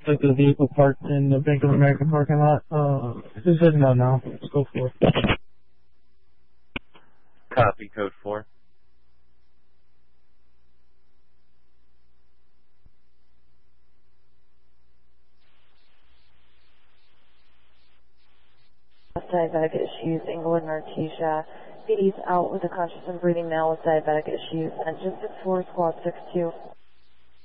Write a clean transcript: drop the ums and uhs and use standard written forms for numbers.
like the vehicle parked in the Bank of America parking lot. Who's heading out now? Let's go for it. Copy, code 4. Diabetic issues, Inglewood and Artesia. PD's out with a conscious and breathing now with diabetic issues. Engine 6-4, squad 6-2.